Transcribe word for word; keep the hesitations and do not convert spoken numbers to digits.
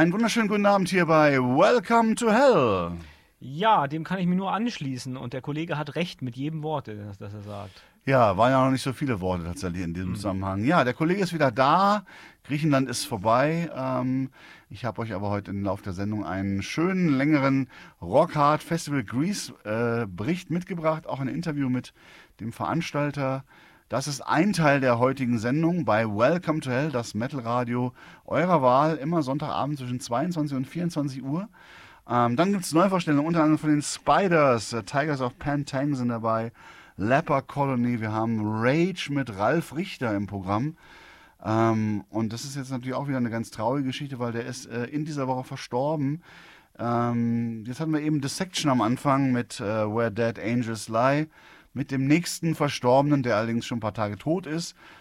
Einen wunderschönen guten Abend hier bei Welcome to Hell. Ja, dem kann ich mir nur anschließen und der Kollege hat recht mit jedem Wort, das, das er sagt. Ja, waren ja noch nicht so viele Worte tatsächlich in diesem Hm. Zusammenhang. Ja, der Kollege ist wieder da. Griechenland ist vorbei. Ähm, ich habe euch aber heute im Laufe der Sendung einen schönen, längeren Rockhard Festival Greece äh, Bericht mitgebracht. Auch ein Interview mit dem Veranstalter. Das ist ein Teil der heutigen Sendung bei Welcome to Hell, das Metal-Radio eurer Wahl. Immer Sonntagabend zwischen zweiundzwanzig und vierundzwanzig Uhr. Ähm, dann gibt es Neuvorstellungen, unter anderem von den Spiders, äh, Tigers of Pantang sind dabei, Leper Colony, wir haben Rage mit Ralf Richter im Programm. Ähm, und das ist jetzt natürlich auch wieder eine ganz traurige Geschichte, weil der ist äh, in dieser Woche verstorben. Ähm, jetzt hatten wir eben Dissection am Anfang mit äh, Where Dead Angels Lie, mit dem nächsten Verstorbenen, der allerdings schon ein paar Tage tot ist.